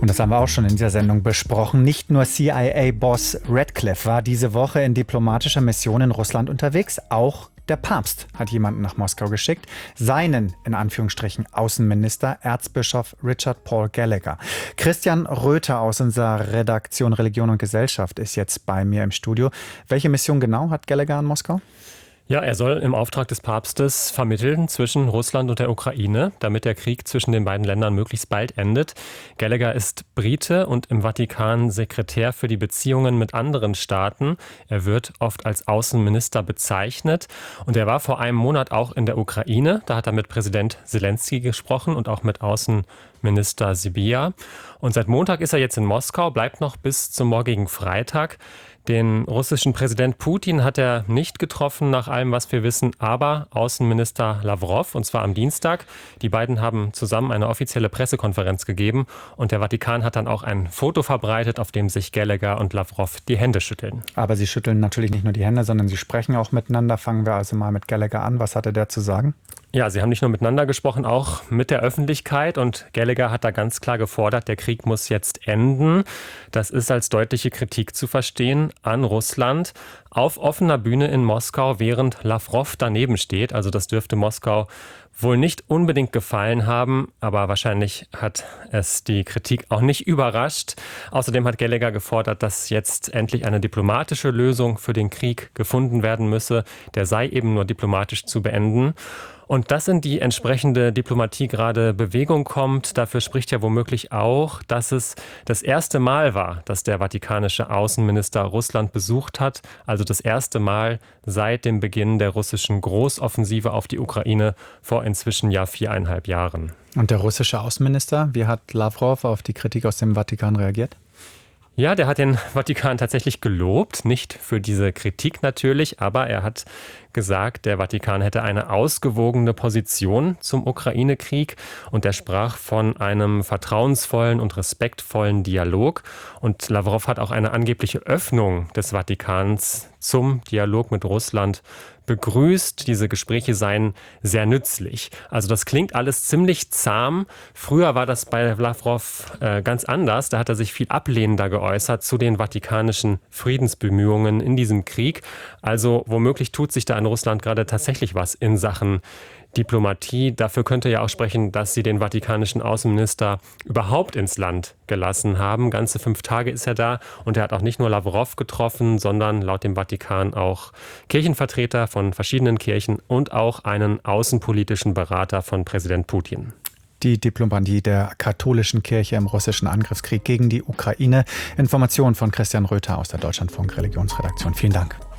Und das haben wir auch schon in dieser Sendung besprochen. Nicht nur CIA-Boss Radcliffe war diese Woche in diplomatischer Mission in Russland unterwegs, auch der Papst hat jemanden nach Moskau geschickt, seinen, in Anführungsstrichen, Außenminister, Erzbischof Richard Paul Gallagher. Christian Röther aus unserer Redaktion Religion und Gesellschaft ist jetzt bei mir im Studio. Welche Mission genau hat Gallagher in Moskau? Ja, er soll im Auftrag des Papstes vermitteln zwischen Russland und der Ukraine, damit der Krieg zwischen den beiden Ländern möglichst bald endet. Gallagher ist Brite und im Vatikan Sekretär für die Beziehungen mit anderen Staaten. Er wird oft als Außenminister bezeichnet und er war vor einem Monat auch in der Ukraine. Da hat er mit Präsident Zelensky gesprochen und auch mit Außenminister Sybiha. Und seit Montag ist er jetzt in Moskau, bleibt noch bis zum morgigen Freitag. Den russischen Präsident Putin hat er nicht getroffen, nach allem, was wir wissen, aber Außenminister Lavrov, und zwar am Dienstag. Die beiden haben zusammen eine offizielle Pressekonferenz gegeben und der Vatikan hat dann auch ein Foto verbreitet, auf dem sich Gallagher und Lavrov die Hände schütteln. Aber sie schütteln natürlich nicht nur die Hände, sondern sie sprechen auch miteinander. Fangen wir also mal mit Gallagher an. Was hatte der zu sagen? Ja, sie haben nicht nur miteinander gesprochen, auch mit der Öffentlichkeit. Und Gallagher hat da ganz klar gefordert, der Krieg muss jetzt enden. Das ist als deutliche Kritik zu verstehen an Russland auf offener Bühne in Moskau, während Lavrov daneben steht. Also das dürfte Moskau wohl nicht unbedingt gefallen haben, aber wahrscheinlich hat es die Kritik auch nicht überrascht. Außerdem hat Gallagher gefordert, dass jetzt endlich eine diplomatische Lösung für den Krieg gefunden werden müsse. Der sei eben nur diplomatisch zu beenden. Und dass in die entsprechende Diplomatie gerade Bewegung kommt, dafür spricht ja womöglich auch, dass es das erste Mal war, dass der vatikanische Außenminister Russland besucht hat. Also das erste Mal seit dem Beginn der russischen Großoffensive auf die Ukraine vor inzwischen 4,5 Jahren. Und der russische Außenminister, wie hat Lavrov auf die Kritik aus dem Vatikan reagiert? Ja, der hat den Vatikan tatsächlich gelobt, nicht für diese Kritik natürlich, aber er hat gesagt, der Vatikan hätte eine ausgewogene Position zum Ukraine-Krieg und er sprach von einem vertrauensvollen und respektvollen Dialog. Und Lavrov hat auch eine angebliche Öffnung des Vatikans zum Dialog mit Russland begrüßt. Diese Gespräche seien sehr nützlich. Also das klingt alles ziemlich zahm. Früher war das bei Lavrov ganz anders. Da hat er sich viel ablehnender geäußert zu den vatikanischen Friedensbemühungen in diesem Krieg. Also womöglich tut sich da in Russland gerade tatsächlich was in Sachen Diplomatie. Dafür könnte ja auch sprechen, dass sie den vatikanischen Außenminister überhaupt ins Land gelassen haben. Ganze 5 Tage ist er da und er hat auch nicht nur Lavrov getroffen, sondern laut dem Vatikan auch Kirchenvertreter von verschiedenen Kirchen und auch einen außenpolitischen Berater von Präsident Putin. Die Diplomatie der katholischen Kirche im russischen Angriffskrieg gegen die Ukraine. Informationen von Christian Röther aus der Deutschlandfunk Religionsredaktion. Vielen Dank.